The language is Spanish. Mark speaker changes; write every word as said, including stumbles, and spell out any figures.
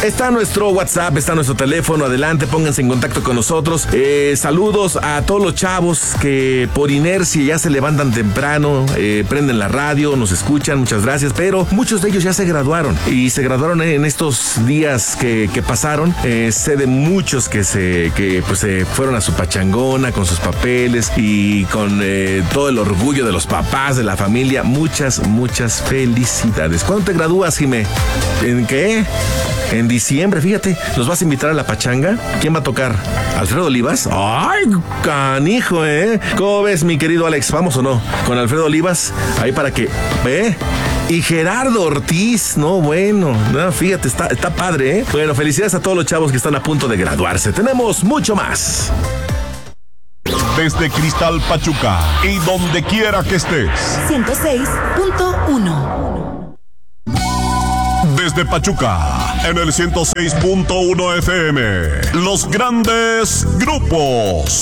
Speaker 1: Está nuestro WhatsApp, está nuestro teléfono. Adelante, pónganse en contacto con nosotros. Eh, saludos a todos los chavos que por inercia ya se levantan temprano, eh, prenden la radio, nos escuchan, muchas gracias. Pero muchos de ellos ya se graduaron y se graduaron en estos días que, que pasaron. Eh, sé de muchos que se que pues se fueron a su pachangona con sus papeles y con eh, todo el orgullo de los papás, de la familia. Muchas, muchas felicidades. ¿Cuándo te gradúas, Jimé? ¿En qué? En diciembre, fíjate. ¿Nos vas a invitar a la pachanga? ¿Quién va a tocar? ¿Alfredo Olivas? ¡Ay, canijo, eh! ¿Cómo ves, mi querido Alex? ¿Vamos o no? Con Alfredo Olivas, ahí para que... ¿Eh? Y Gerardo Ortiz, no, bueno, no, fíjate, está, está padre, ¿eh? Bueno, felicidades a todos los chavos que están a punto de graduarse. Tenemos mucho más.
Speaker 2: Desde Cristal Pachuca y donde quiera que estés.
Speaker 3: ciento seis punto uno.
Speaker 2: Desde Pachuca, en el ciento seis punto uno F M. Los grandes grupos.